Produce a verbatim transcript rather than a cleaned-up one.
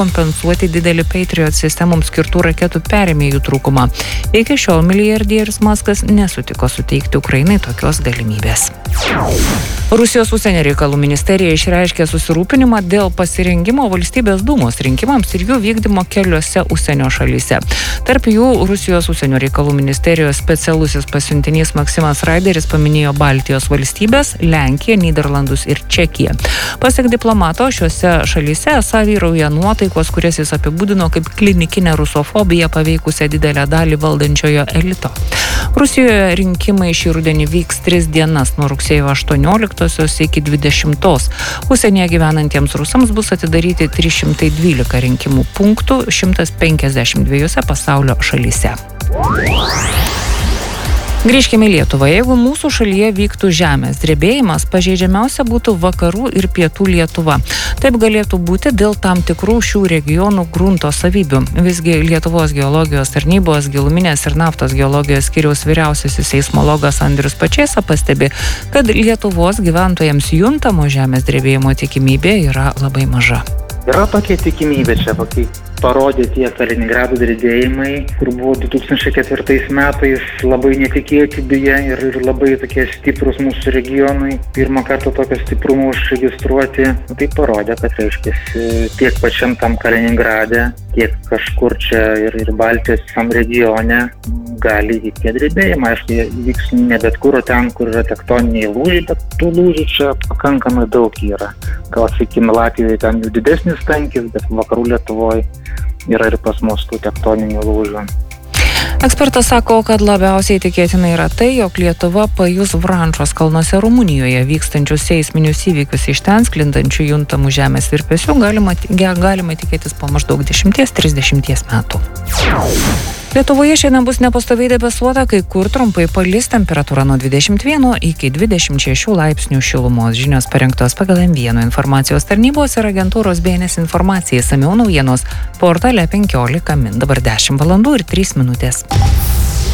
kompensuoti didelį Patriot sistemoms skirtų raketų perėmėjų trūkumą. Iki šiol milijardierius Muskas nesutiko suteikti Ukrainai tokios galimybės. Rusijos užsienio reikalų ministerija išreiškė susirūpinimą dėl pasirengimo valstybės dūmos rinkimams ir jų vykdymo keliose užsienio šalyse. Tarp jų Rusijos užsienio reikalų ministerijos specialusis pasiuntinys Maksimas Raideris paminėjo Baltijos valstybės, Lenkiją, Nyderlandus ir Čekiją. Pasak diplomato, šiuose šalyse esą vyrauja nuotaikos, kurias jis apibūdino kaip klinikinę rusofobiją paveikusią didelę dalį valdančiojo elito. Rusijoje rinkimai šį rudenį vyks tris dienas nuo rugsėjo aštuonioliktosios iki dvidešimtos. Užsienyje gyvenantiems rusams bus atidaryti trys šimtai dvylika rinkimų punktų šimtas penkiasdešimt dviejose pasaulio šalyse. Grįžkime į Lietuvą. Jeigu mūsų šalyje vyktų žemės drebėjimas, pažeidžiamiausia būtų vakarų ir pietų Lietuva. Taip galėtų būti dėl tam tikrų šių regionų grunto savybių. Visgi Lietuvos geologijos tarnybos giluminės ir naftos geologijos skyriaus vyriausiasis seismologas Andrius Pačėsa pastebi, kad Lietuvos gyventojams juntamo žemės drebėjimo tikimybė yra labai maža. Yra tokia tikimybė čia, kai parodė tie Kaliningrado drebėjimai, kur buvo du tūkstančiai ketvirtais metais labai netikėti beje ir, ir labai tokie stiprus mūsų regionui. Pirmą kartą tokio stiprumo užregistruoti. Tai parodė, kad reiškia tiek pačiam tam Kaliningrade, tiek kažkur čia ir, ir Baltijos visam regione gali įvykti drebėjimai. Aišku, jie vyks ne bet kur, o ten, kur yra tektoniniai lūžiai, bet tų lūžių čia pakankamai daug yra. Gal, sakykime, Latvijoje ten jų didesnis tankis, bet vakarų Lietuvoje yra ir pas mus tų tektoninių lūžių. Ekspertas sako, kad labiausiai tikėtina yra tai, jog Lietuva pajus Vrančos kalnuose Rumunijoje vykstančius seisminius įvykius. Iš ten sklindančių juntamų žemės virpesių galima, galima tikėtis po maždaug dešimties trisdešimties metų. Lietuvoje šiandien bus nepastoviai debesuota, kai kur trumpai palis, temperatūra nuo dvidešimt vieno iki dvidešimt šešių laipsnių šilumos. Žinios parengtos pagal M vienas informacijos tarnybos ir agentūros B N S informacija. Išsamiau naujienos portale penkiolika min. Dabar dešimt valandų ir trys minutės.